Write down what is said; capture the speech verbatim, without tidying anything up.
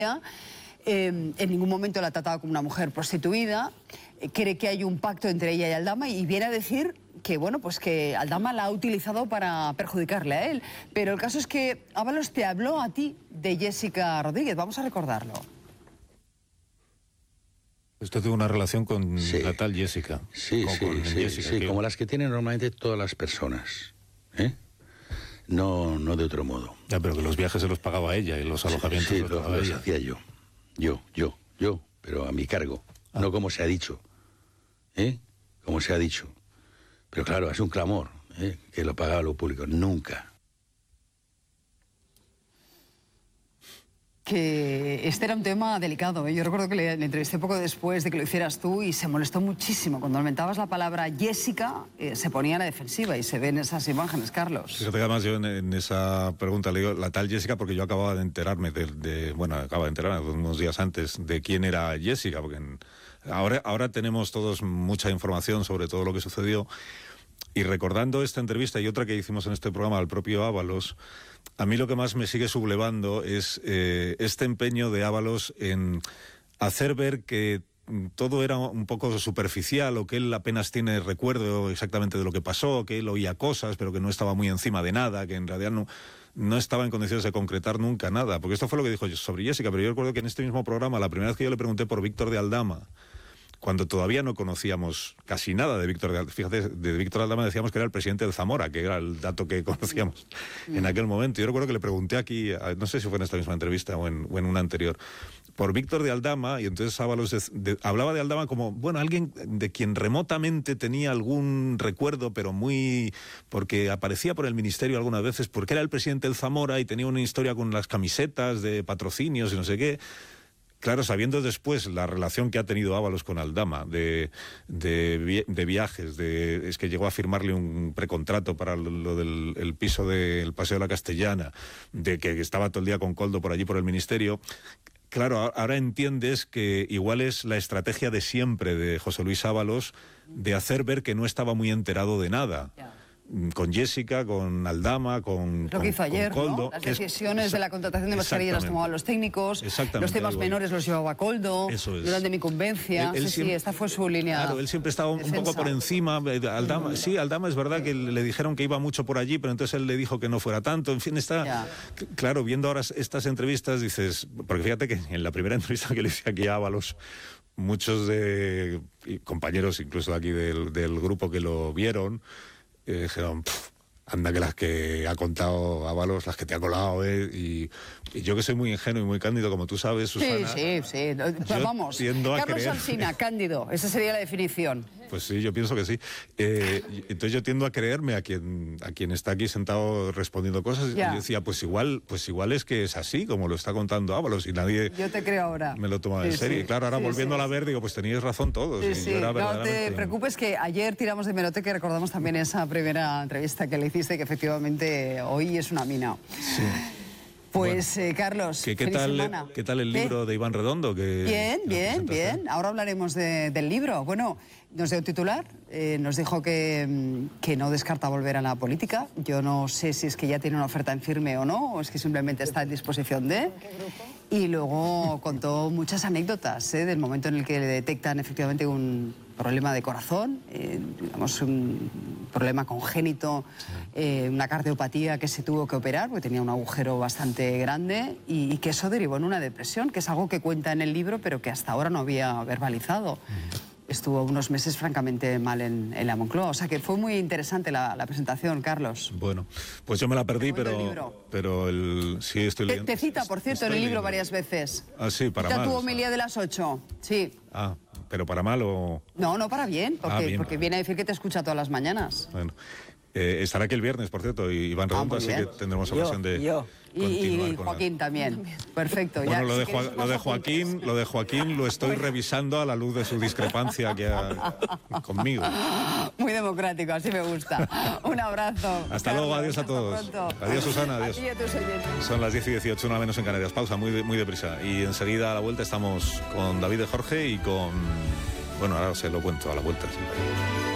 Eh, en ningún momento la ha tratado como una mujer prostituida, eh, cree que hay un pacto entre ella y Aldama y viene a decir que, bueno, pues que Aldama la ha utilizado para perjudicarle a él. Pero el caso es que Ábalos te habló a ti de Jessica Rodríguez, vamos a recordarlo. Usted tuvo una relación con sí. la tal Jessica. Sí, con, sí, con sí, Jessica, sí que... como las que tienen normalmente todas las personas, ¿eh? No, no de otro modo. Ya, pero que los viajes se los pagaba ella y los alojamientos sí, se los lo, pagaba los ella. hacía yo. Yo, yo, yo, pero a mi cargo. Ah. No como se ha dicho, ¿eh? Como se ha dicho. Pero claro, es un clamor, ¿eh? Que lo pagaba lo público. Nunca. Que este era un tema delicado, ¿eh? Yo recuerdo que le, le entrevisté poco después de que lo hicieras tú y se molestó muchísimo. Cuando aumentabas la palabra Jessica, eh, se ponía a la defensiva y se ven esas imágenes, Carlos. Fíjate que además yo en, en esa pregunta le digo la tal Jessica porque yo acababa de enterarme, de, de, bueno, acababa de enterarme unos días antes de quién era Jessica, porque en, ahora, ahora tenemos todos mucha información sobre todo lo que sucedió. Y recordando esta entrevista y otra que hicimos en este programa al propio Ábalos, a mí lo que más me sigue sublevando es eh, este empeño de Ábalos en hacer ver que todo era un poco superficial o que él apenas tiene recuerdo exactamente de lo que pasó, que él oía cosas pero que no estaba muy encima de nada, que en realidad no, no estaba en condiciones de concretar nunca nada. Porque esto fue lo que dijo sobre Jessica, pero yo recuerdo que en este mismo programa, la primera vez que yo le pregunté por Víctor de Aldama, cuando todavía no conocíamos casi nada de Víctor de Aldama. Fíjate, de Víctor Aldama decíamos que era el presidente del Zamora, que era el dato que conocíamos mm. en aquel momento. Yo recuerdo que le pregunté aquí, no sé si fue en esta misma entrevista o en, o en una anterior, por Víctor de Aldama, y entonces Ábalos de, de, hablaba de Aldama como, bueno, alguien de quien remotamente tenía algún recuerdo, pero muy... porque aparecía por el ministerio algunas veces, porque era el presidente del Zamora y tenía una historia con las camisetas de patrocinios y no sé qué. Claro, sabiendo después la relación que ha tenido Ábalos con Aldama, de, de, de viajes, de, es que llegó a firmarle un precontrato para lo, lo del el piso del Paseo de la Castellana, de que estaba todo el día con Koldo por allí por el ministerio. Claro, ahora entiendes que igual es la estrategia de siempre de José Luis Ábalos de hacer ver que no estaba muy enterado de nada. Yeah. Con Jessica, con Aldama, con Lo que hizo con, ayer, con Koldo, ¿no? Las decisiones es, de la contratación de mascarillas las tomaban los técnicos, los temas menores los llevaba Koldo, durante mi convencia. Él, él sí, siempre, sí, esta fue su línea. Claro, él siempre estaba un, un poco por encima. Aldama, mm. Sí, Aldama es verdad que le dijeron que iba mucho por allí, pero entonces él le dijo que no fuera tanto. En fin, está... Yeah. Claro, viendo ahora estas entrevistas dices... Porque fíjate que en la primera entrevista que le hice aquí a Ábalos, muchos de compañeros, incluso aquí del, del grupo que lo vieron, eh, dijeron... Anda que las que ha contado Ábalos, las que te ha colado, ¿eh? Y, y yo que soy muy ingenuo y muy cándido, como tú sabes, Susana... Sí, sí, sí. Pues vamos, Carlos Alsina, cándido, esa sería la definición. Pues sí, yo pienso que sí. Eh, entonces yo tiendo a creerme a quien a quien está aquí sentado respondiendo cosas. Yeah. Y yo decía, pues igual, pues igual es que es así, como lo está contando Ábalos, y nadie... Yo te creo ahora. Me lo toma sí, en serio. Sí, y claro, ahora sí, volviendo sí. a la ver, digo, pues teníais razón todos. Sí, sí. Era no verdaderamente... te preocupes que ayer tiramos de meroteca y recordamos también esa primera entrevista que le hiciste, que efectivamente hoy es una mina. Sí. Pues, bueno, eh, Carlos, ¿qué, qué, tal, ¿qué tal el libro ¿Eh? de Iván Redondo? Que, bien, bien, bien. Ahora hablaremos de, del libro. Bueno, nos dio un titular, eh, nos dijo que, que no descarta volver a la política. Yo no sé si es que ya tiene una oferta en firme o no, o es que simplemente está en disposición de... Y luego contó muchas anécdotas ¿eh? del momento en el que le detectan efectivamente un problema de corazón, eh, digamos un problema congénito, eh, una cardiopatía que se tuvo que operar porque tenía un agujero bastante grande y, y que eso derivó en una depresión, que es algo que cuenta en el libro pero que hasta ahora no había verbalizado. Estuvo unos meses francamente mal en, en la Moncloa. O sea que fue muy interesante la, la presentación, Carlos. Bueno, pues yo me la perdí, pero el pero el sí estoy leyendo. Te, te cita, por cierto, en el libro leyendo. varias veces. Ah, sí, para mal. tu homilía de las ocho, sí. Ah, pero para mal o... No, no, para bien, porque, ah, bien. porque viene a decir que te escucha todas las mañanas. Bueno. Eh, estará aquí el viernes, por cierto, y Iván Redondo, ah, así que tendremos ocasión yo, de yo. continuar y, y con Joaquín la... también. Perfecto. Bueno, ya, lo, de si Joa lo de Joaquín, lo de Joaquín lo estoy revisando a la luz de su discrepancia que ha... conmigo. Muy democrático, así me gusta. Un abrazo. Hasta Carlos, luego, adiós a todos. Adiós, Susana, adiós. A ti y a tus oyentes. Son las diez y dieciocho, una menos en Canarias. Pausa, muy, muy deprisa. Y enseguida a la vuelta estamos con David de Jorge y con... Bueno, ahora se lo cuento a la vuelta. ¿Sí?